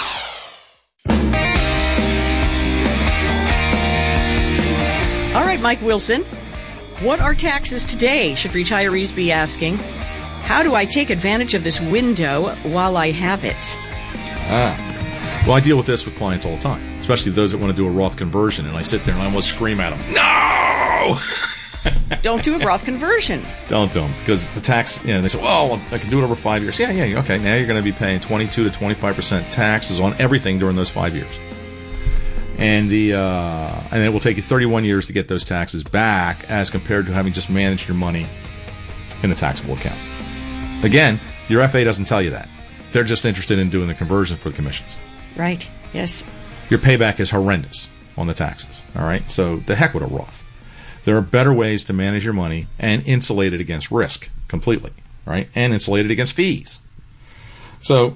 All right, Mike Wilson. What are taxes today? Should retirees be asking. How do I take advantage of this window while I have it? Ah. Well, I deal with this with clients all the time, especially those that want to do a Roth conversion, and I sit there and I almost scream at them, no! Don't do a Roth conversion. Don't do them, because the tax, you know, they say, well, I can do it over five years. Yeah, yeah, okay, now you're going to be paying twenty-two to twenty-five percent taxes on everything during those five years. And the uh, and it will take you thirty-one years to get those taxes back as compared to having just managed your money in a taxable account. Again, your F A doesn't tell you that. They're just interested in doing the conversion for the commissions. Right, yes. Your payback is horrendous on the taxes, all right? So the heck with a Roth. There are better ways to manage your money and insulate it against risk completely, right? And insulate it against fees. So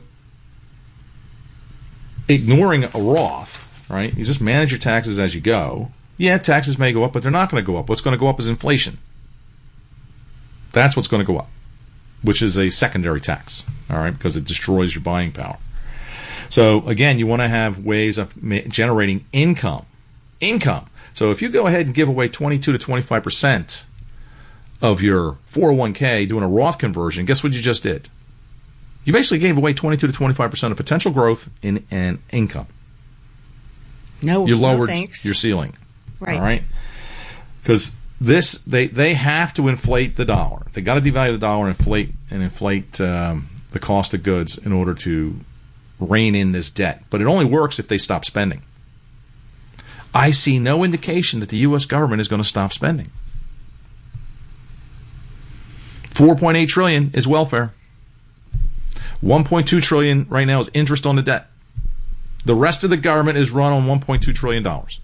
ignoring a Roth, right? You just manage your taxes as you go. Yeah, taxes may go up, but they're not going to go up. What's going to go up is inflation. That's what's going to go up, which is a secondary tax, all right, because it destroys your buying power. So, again, you want to have ways of ma- generating income income. So if you go ahead and give away twenty-two to twenty-five percent of your four oh one k doing a Roth conversion, guess what you just did? You basically gave away twenty-two to twenty-five percent of potential growth in, in income. No, you lowered no thanks. your ceiling. Right. All right? Because this, they, they have to inflate the dollar. They got to devalue the dollar and inflate, and inflate um, the cost of goods in order to rein in this debt. But it only works if they stop spending. I see no indication that the U S government is going to stop spending. four point eight trillion dollars is welfare. one point two trillion dollars right now is interest on the debt. The rest of the government is run on one point two trillion dollars.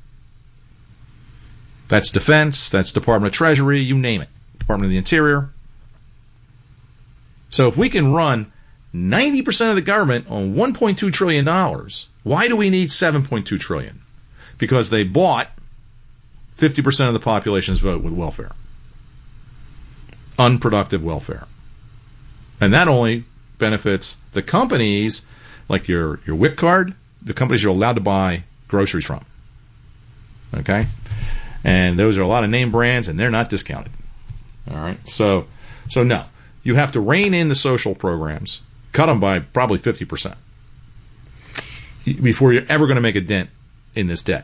That's defense, that's Department of Treasury, you name it. Department of the Interior. So if we can run ninety percent of the government on one point two trillion dollars, why do we need seven point two trillion dollars? Because they bought fifty percent of the population's vote with welfare. Unproductive welfare. And that only benefits the companies, like your, your W I C card, the companies you're allowed to buy groceries from. Okay? And those are a lot of name brands, and they're not discounted. All right? So, so no. You have to rein in the social programs, cut them by probably fifty percent before you're ever going to make a dent in this debt.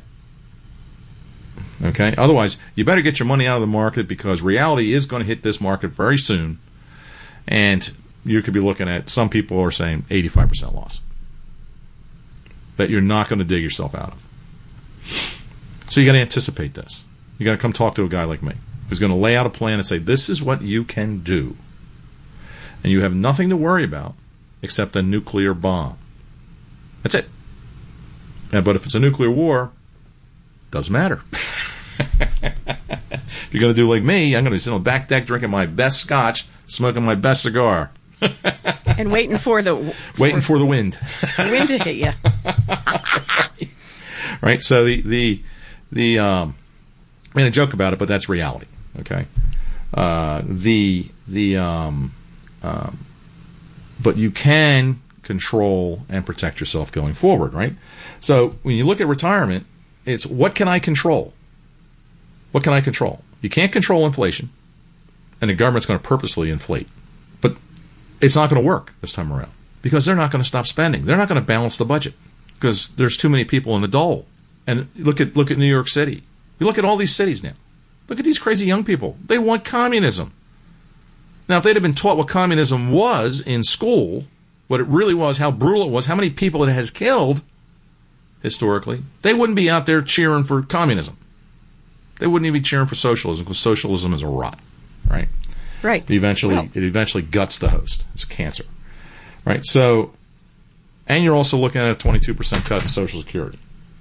Okay? Otherwise, you better get your money out of the market, because reality is going to hit this market very soon. And you could be looking at, some people are saying eighty-five percent loss that you're not going to dig yourself out of. So you got to anticipate this. You got to come talk to a guy like me who's going to lay out a plan and say, this is what you can do. And you have nothing to worry about except a nuclear bomb. That's it. Yeah, but if it's a nuclear war, doesn't matter. If you're going to do like me, I'm going to be sitting on the back deck drinking my best scotch, smoking my best cigar. And waiting for the... For, waiting for the wind. The wind to hit you. Right. Right? So the... the, the um, I mean, I joke about it, but that's reality. Okay? Uh, the... the um, um, but you can control and protect yourself going forward, right? So when you look at retirement, it's what can I control? What can I control? You can't control inflation, and the government's going to purposely inflate. But it's not going to work this time around, because they're not going to stop spending. They're not going to balance the budget, because there's too many people in the dole. And look at look at New York City. You look at all these cities now. Look at these crazy young people. They want communism. Now, if they'd have been taught what communism was in school, what it really was, how brutal it was, how many people it has killed historically, they wouldn't be out there cheering for communism. They wouldn't even be cheering for socialism, because socialism is a rot, right? Right. It eventually, well. it eventually guts the host. It's cancer, right? So, and you're also looking at a twenty-two percent cut in Social Security.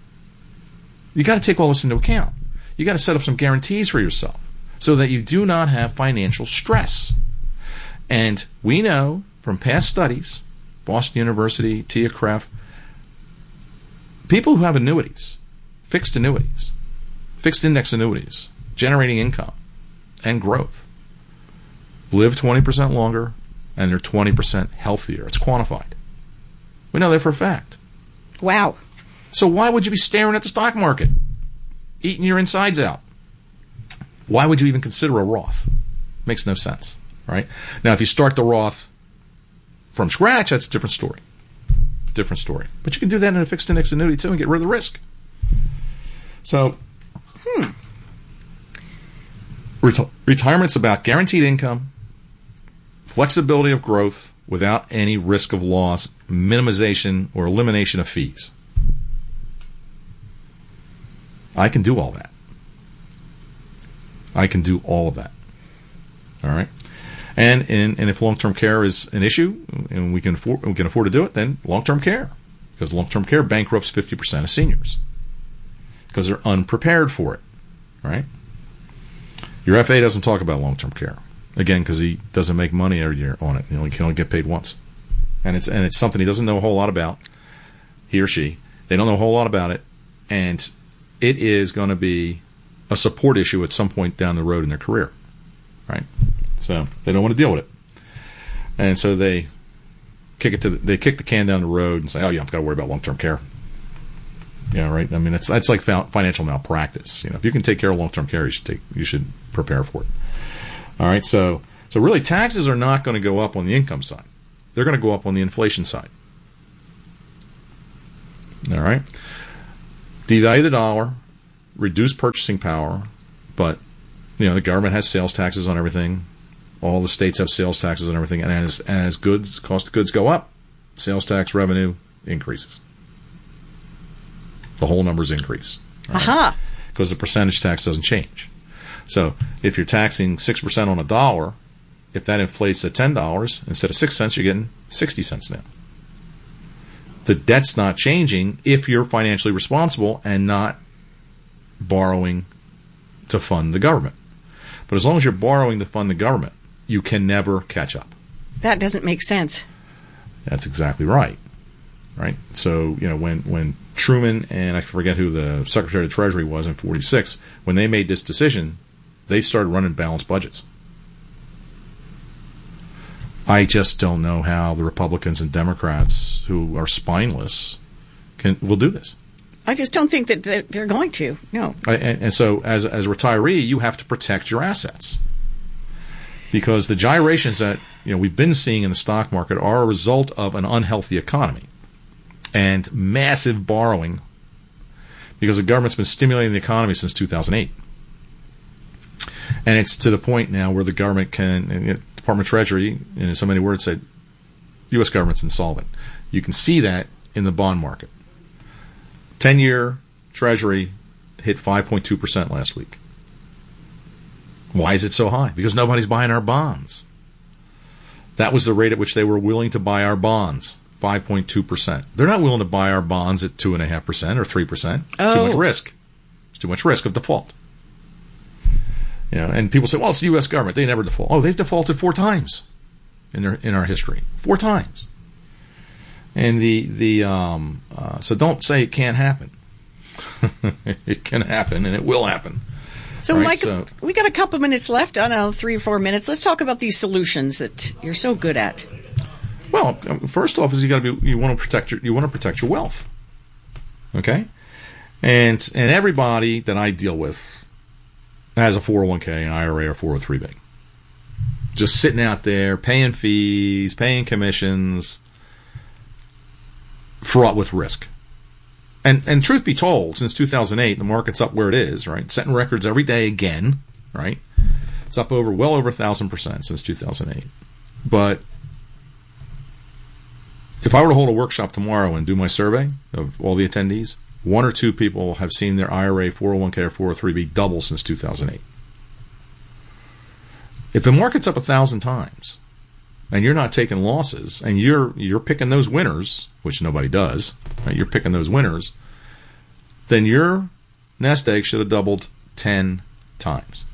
You got to take all this into account. You got to set up some guarantees for yourself so that you do not have financial stress. And we know from past studies, Boston University, T I A C R E F, people who have annuities, fixed annuities, fixed index annuities, generating income and growth, live twenty percent longer, and they're twenty percent healthier. It's quantified. We know that for a fact. Wow. So why would you be staring at the stock market, eating your insides out? Why would you even consider a Roth? Makes no sense, right? Now, if you start the Roth from scratch, that's a different story. Different story. But you can do that in a fixed index annuity too and get rid of the risk. So, hmm. Reti- retirement's about guaranteed income, flexibility of growth without any risk of loss, minimization or elimination of fees. I can do all that. I can do all of that. All right? And and, and if long-term care is an issue and we can afford, we can afford to do it, then long-term care. Because long-term care bankrupts fifty percent of seniors. Because they're unprepared for it. Right? Your F A doesn't talk about long-term care. Again, because he doesn't make money every year on it. You know, he can only get paid once. And it's and it's something he doesn't know a whole lot about. He or she. They don't know a whole lot about it. And it is going to be a support issue at some point down the road in their career. Right? So they don't want to deal with it. And so they kick it to the, they kick the can down the road and say, oh, yeah, I've got to worry about long-term care. Yeah, right. I mean, that's that's like financial malpractice. You know, if you can take care of long-term care, you should take you should prepare for it. All right. So so really, taxes are not going to go up on the income side. They're going to go up on the inflation side. All right. Devalue the dollar, reduce purchasing power, but you know the government has sales taxes on everything. All the states have sales taxes on everything, and as as goods cost of goods go up, sales tax revenue increases. The whole numbers increase. Aha! Because the percentage tax doesn't change. So if you're taxing six percent on a dollar, if that inflates at ten dollars, instead of six cents, you're getting sixty cents now. The debt's not changing if you're financially responsible and not borrowing to fund the government. But as long as you're borrowing to fund the government, you can never catch up. That doesn't make sense. That's exactly right. Right? So, you know, when, when Truman and I forget who the Secretary of the Treasury was in forty-six, when they made this decision, they started running balanced budgets. I just don't know how the Republicans and Democrats, who are spineless, can will do this. I just don't think that they're, they're going to. No. I, and, and so, as as a retiree, you have to protect your assets because the gyrations that you know we've been seeing in the stock market are a result of an unhealthy economy and massive borrowing because the government's been stimulating the economy since two thousand eight, and it's to the point now where the government can. And it, Department of Treasury, in so many words, said U S government's insolvent. You can see that in the bond market. ten-year Treasury hit five point two percent last week. Why is it so high? Because nobody's buying our bonds. That was the rate at which they were willing to buy our bonds, five point two percent. They're not willing to buy our bonds at two point five percent or three percent. Oh. Too much risk. It's too much risk of default. You know, and people say, well, it's the U S government. They never default. Oh, they've defaulted four times in their in our history. Four times. And the, the um, uh, so don't say it can't happen. It can happen, and it will happen. So, right? Mike, so, we got a couple minutes left. I don't know, three or four minutes. Let's talk about these solutions that you're so good at. Well, first off, is you got to be you want to protect your you want to protect your wealth. Okay, and and everybody that I deal with has a four oh one k, an I R A, or four oh three b. Just sitting out there, paying fees, paying commissions, fraught with risk. And and truth be told, since two thousand eight, the market's up where it is, right? Setting records every day again, right? It's up over, well over one thousand percent since two thousand eight. But if I were to hold a workshop tomorrow and do my survey of all the attendees, one or two people have seen their I R A, four oh one k, or four oh three b double since two thousand eight. If the market's up a thousand times and you're not taking losses and you're you're picking those winners, which nobody does, right? You're picking those winners, then your nest egg should have doubled ten times.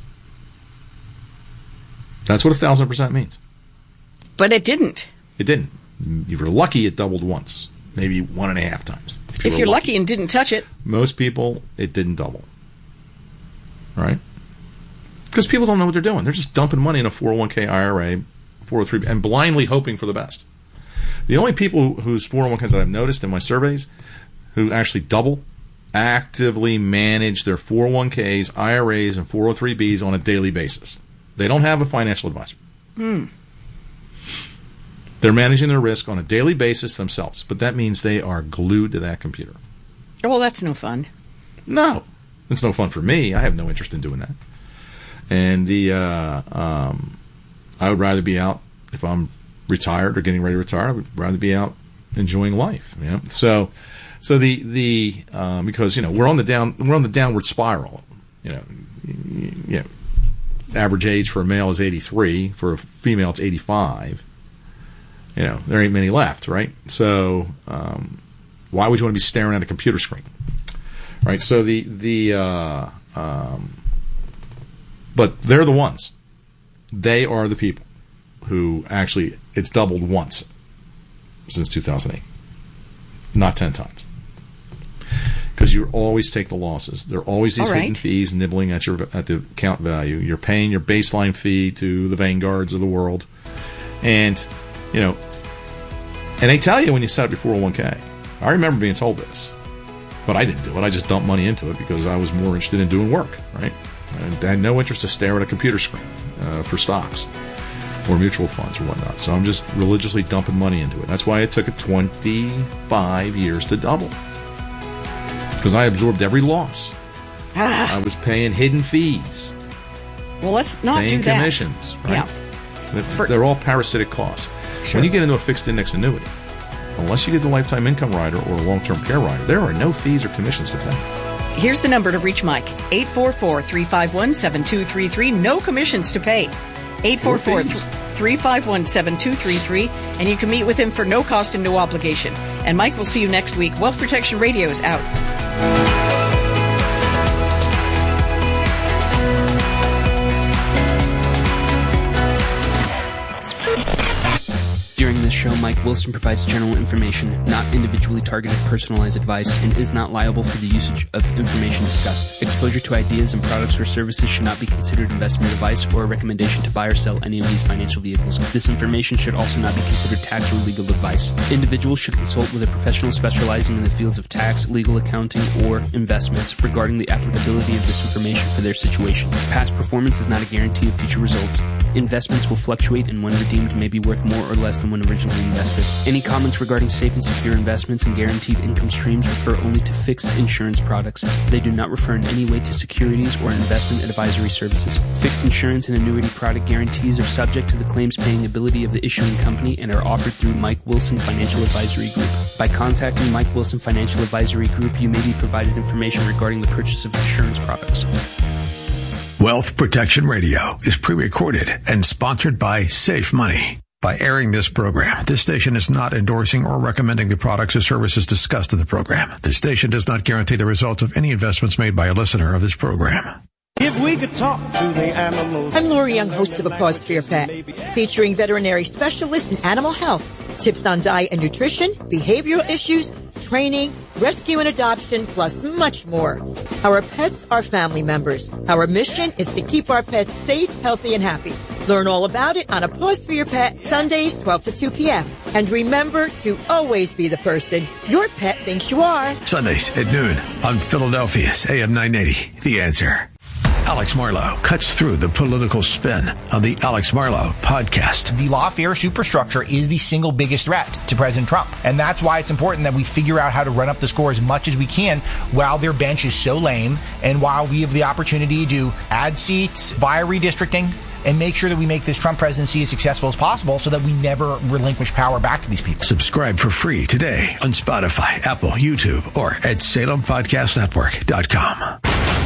That's what a thousand percent means. But it didn't. It didn't. If you're lucky, it doubled once, maybe one and a half times. If, if you're lucky. lucky and didn't touch it. Most people, it didn't double. Right? Because people don't know what they're doing. They're just dumping money in a four oh one k, I R A, four oh three b, and blindly hoping for the best. The only people whose four oh one k's that I've noticed in my surveys who actually double, actively manage their four oh one k's, I R A's, and four oh three b's on a daily basis. They don't have a financial advisor. Hmm. They're managing their risk on a daily basis themselves, but that means they are glued to that computer. Well, that's no fun. No. It's no fun for me. I have no interest in doing that. And the uh, um, I would rather be out, if I'm retired or getting ready to retire, I would rather be out enjoying life. You know? So so the the um, because you know we're on the down we're on the downward spiral. You know, you know, average age for a male is eighty-three, for a female it's eighty-five. You know, there ain't many left, right? So, um, why would you want to be staring at a computer screen, right? So the the uh, um, but they're the ones. They are the people who actually it's doubled once since two thousand eight, not ten times, because you always take the losses. There are always these All right. hidden fees nibbling at your at the account value. You're paying your baseline fee to the Vanguards of the world, and you know, and they tell you when you set up your four oh one k. I remember being told this. But I didn't do it. I just dumped money into it because I was more interested in doing work, right? I had no interest to stare at a computer screen uh, for stocks or mutual funds or whatnot. So I'm just religiously dumping money into it. That's why it took it twenty-five years to double. Because I absorbed every loss. I was paying hidden fees. Well, let's not paying do that. commissions, right? Yeah. For, They're all parasitic costs. Sure. When you get into a fixed index annuity, unless you get the lifetime income rider or a long-term care rider, there are no fees or commissions to pay. Here's the number to reach Mike. eight four four, three five one, seven two three three. No commissions to pay. eight four four, three five one, seven two three three. And you can meet with him for no cost and no obligation. And Mike, we'll see you next week. Wealth Protection Radio is out. During this show, Mike Wilson provides general information, not individually targeted personalized advice, and is not liable for the usage of information discussed. Exposure to ideas and products or services should not be considered investment advice or a recommendation to buy or sell any of these financial vehicles. This information should also not be considered tax or legal advice. Individuals should consult with a professional specializing in the fields of tax, legal accounting, or investments regarding the applicability of this information for their situation. Past performance is not a guarantee of future results. Investments will fluctuate and when redeemed may be worth more or less than when originally invested. Any comments regarding safe and secure investments and guaranteed income streams refer only to fixed insurance products. They do not refer in any way to securities or investment advisory services. Fixed insurance and annuity product guarantees are subject to the claims paying ability of the issuing company and are offered through Mike Wilson Financial Advisory Group. By contacting Mike Wilson Financial Advisory Group, you may be provided information regarding the purchase of insurance products. Wealth Protection Radio is pre-recorded and sponsored by Safe Money. By airing this program, this station is not endorsing or recommending the products or services discussed in the program. This station does not guarantee the results of any investments made by a listener of this program. If we could talk to the animals. I'm Lori Young, host of A Pause for Your Pet, featuring veterinary specialists in animal health, tips on diet and nutrition, behavioral issues, training, rescue and adoption, plus much more. Our pets are family members. Our mission is to keep our pets safe, healthy, and happy. Learn all about it on A Pause for Your Pet, Sundays, twelve to two p.m. And remember to always be the person your pet thinks you are. Sundays at noon on Philadelphia's A M nine eighty, The Answer. Alex Marlow cuts through the political spin on the Alex Marlow podcast. The lawfare superstructure is the single biggest threat to President Trump. And that's why it's important that we figure out how to run up the score as much as we can while their bench is so lame and while we have the opportunity to add seats via redistricting and make sure that we make this Trump presidency as successful as possible so that we never relinquish power back to these people. Subscribe for free today on Spotify, Apple, YouTube, or at Salem Podcast Network dot com.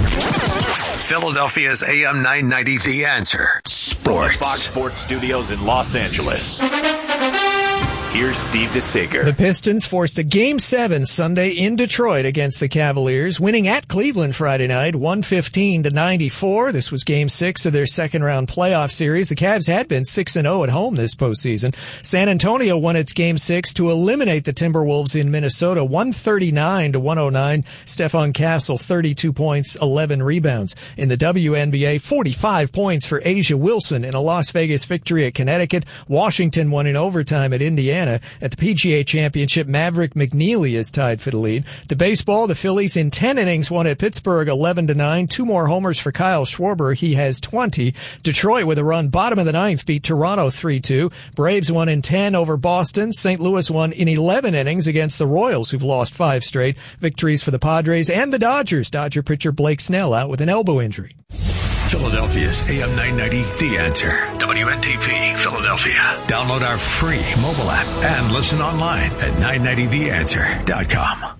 Philadelphia's A M nine ninety, The Answer. Sports. From the Fox Sports Studios in Los Angeles. Here's Steve DeSager. The Pistons forced a Game seven Sunday in Detroit against the Cavaliers, winning at Cleveland Friday night, one fifteen to ninety-four. This was Game six of their second-round playoff series. The Cavs had been six and oh at home this postseason. San Antonio won its Game six to eliminate the Timberwolves in Minnesota, one thirty-nine to one oh nine. Stephon Castle, thirty-two points, eleven rebounds. In the W N B A, forty-five points for A'ja Wilson in a Las Vegas victory at Connecticut. Washington won in overtime at Indiana. At the P G A Championship, Maverick McNeely is tied for the lead. To baseball, the Phillies in ten innings won at Pittsburgh eleven to nine. Two more homers for Kyle Schwarber. He has twenty. Detroit with a run bottom of the ninth beat Toronto three two. Braves won in ten over Boston. Saint Louis won in eleven innings against the Royals, who've lost five straight. Victories for the Padres and the Dodgers. Dodger pitcher Blake Snell out with an elbow injury. Philadelphia's A M nine ninety, The Answer. W N T P, Philadelphia. Download our free mobile app and listen online at nine ninety the answer dot com.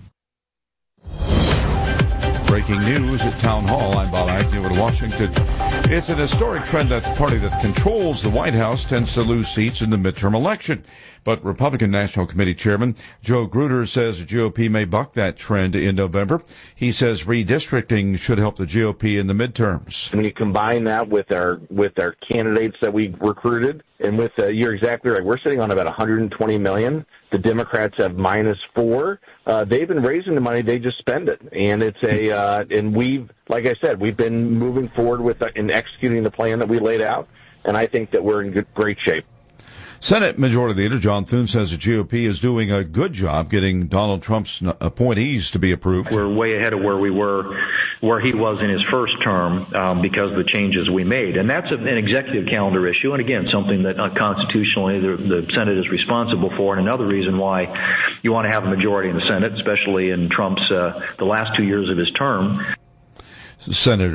Breaking news at Town Hall. I'm Bob Agnew in Washington. It's an historic trend that the party that controls the White House tends to lose seats in the midterm election. But Republican National Committee Chairman Joe Gruder says the G O P may buck that trend in November. He says redistricting should help the G O P in the midterms. When you combine that with our with our candidates that we recruited, and with uh, you're exactly right, we're sitting on about one hundred twenty million. The Democrats have minus four. Uh, they've been raising the money; they just spend it, and it's a uh, and we've, like I said, we've been moving forward with uh, in executing the plan that we laid out, and I think that we're in good, great shape. Senate Majority Leader John Thune says the G O P is doing a good job getting Donald Trump's appointees to be approved. We're way ahead of where we were, where he was in his first term, um, because of the changes we made. And that's an executive calendar issue, and again, something that uh, constitutionally the, the Senate is responsible for, and another reason why you want to have a majority in the Senate, especially in Trump's uh, the last two years of his term. Senator